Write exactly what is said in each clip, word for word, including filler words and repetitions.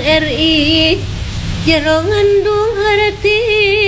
R I jero ngandung harti.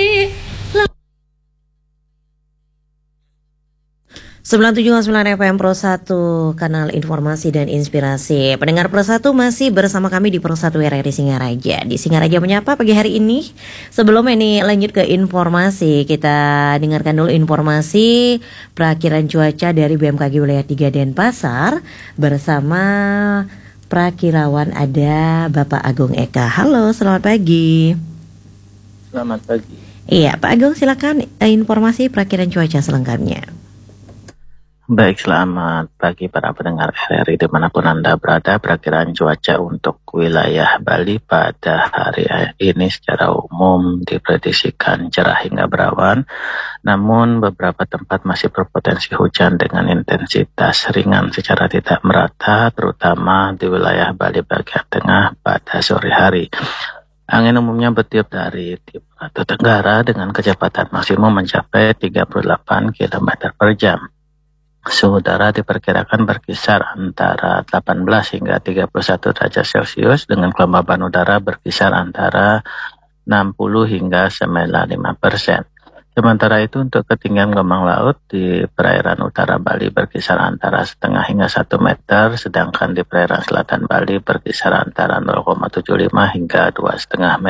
sembilan puluh tujuh koma sembilan F M Pro satu, kanal informasi dan inspirasi. Pendengar Pro satu masih bersama kami di Pro satu R R I Singaraja. Di Singaraja Menyapa pagi hari ini. Sebelum ini lanjut ke informasi, kita dengarkan dulu informasi perakiran cuaca dari B M K G Wilayah tiga Denpasar bersama Prakirawan ada Bapak Agung Eka. Halo, selamat pagi. Selamat pagi. Iya, Pak Agung, silakan informasi perakiran cuaca selengkapnya. Baik, selamat pagi para pendengar R R I dimanapun Anda berada. Perakiraan cuaca untuk wilayah Bali pada hari ini secara umum diprediksikan cerah hingga berawan, namun beberapa tempat masih berpotensi hujan dengan intensitas ringan secara tidak merata, terutama di wilayah Bali bagian tengah pada sore hari. Angin umumnya bertiup dari timur atau tenggara dengan kecepatan maksimum mencapai tiga puluh delapan kilometer per jam. Suhu udara diperkirakan berkisar antara delapan belas hingga tiga puluh satu derajat Celcius dengan kelembaban udara berkisar antara enam puluh hingga sembilan puluh lima persen. Sementara itu untuk ketinggian gelombang laut di perairan utara Bali berkisar antara setengah hingga satu meter, sedangkan di perairan selatan Bali berkisar antara nol koma tujuh lima hingga dua koma lima meter.